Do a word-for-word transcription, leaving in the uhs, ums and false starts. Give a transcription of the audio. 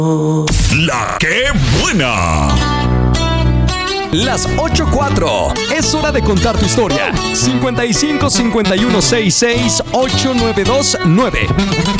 La que buena. Las ocho cuatro. Es hora de contar tu historia. cincuenta y cinco, cincuenta y uno, sesenta y seis, ochenta y nueve veintinueve.